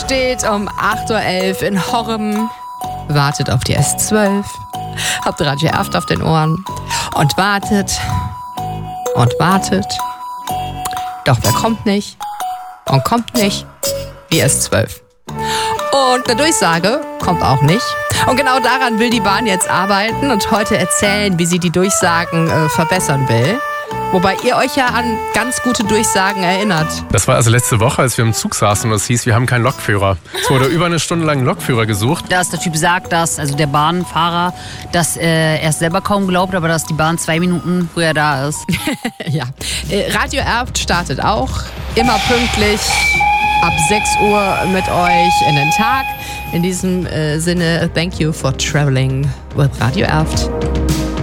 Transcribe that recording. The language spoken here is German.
steht um 8.11 Uhr in Horrem, wartet auf die S12, habt Radio Erft auf den Ohren und wartet und wartet. Doch wer kommt nicht und kommt nicht? Die S12. Und eine Durchsage kommt auch nicht. Und genau daran will die Bahn jetzt arbeiten und heute erzählen, wie sie die Durchsagen verbessern will. Wobei ihr euch ja an ganz gute Durchsagen erinnert. Das war also letzte Woche, als wir im Zug saßen und es hieß, wir haben keinen Lokführer. Es wurde über eine Stunde lang ein Lokführer gesucht. Dass der Typ sagt, also der Bahnfahrer, dass er es selber kaum glaubt, aber dass die Bahn 2 Minuten früher da ist. Ja, Radio Erft startet auch immer pünktlich ab 6 Uhr mit euch in den Tag. In diesem Sinne, thank you for traveling with Radio Erft.